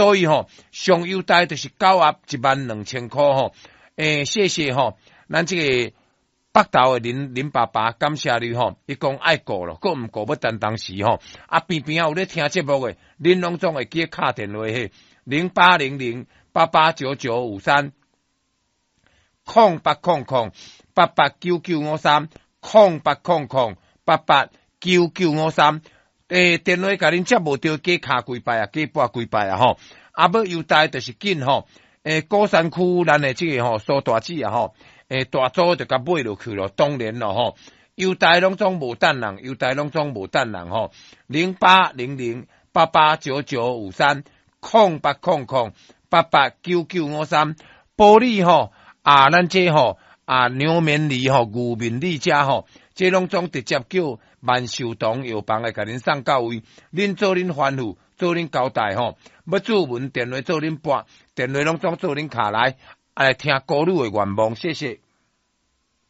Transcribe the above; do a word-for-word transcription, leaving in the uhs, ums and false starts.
所以吼，上优待就是九盒一万两千块吼。诶，谢谢吼，咱这个北投的林林爸爸，感谢你吼，伊讲爱顾咯，顾毋顾要等当时吼，啊边边啊有咧听节目的，恁拢总会记敲电话嘿，零八零零八八九九五三，空八空空八八九九五三，空八空空八八九九五三。诶，电话甲恁接无着，加卡几摆啊，加拨几摆啊吼。啊，要优待就是紧吼。诶，高山区咱的这个吼苏大姊啊吼，诶大组就甲买落去咯，当然咯吼。优待拢总无等人，优待拢总无等人吼。零八零零八八九九五三，空八空空八八九九五三。玻璃吼啊，咱这吼啊牛面梨吼、牛面梨遮吼，这拢总直接叫万寿堂药房来甲恁送到位，恁做恁吩咐，做恁交代吼。要注文电话做恁拨，电话拢总做恁卡来，来听歌女的愿望，谢谢。